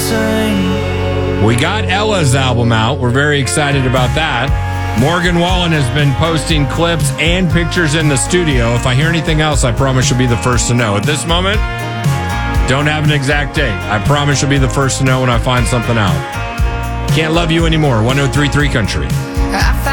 We got Ella's album out. We're very excited about that. Morgan Wallen has been posting clips and pictures in the studio. If I hear anything else, I promise you'll be the first to know. At this moment, don't have an exact date. I promise you'll be the first to know when I find something out. Can't Love You Anymore, 103.3 Country.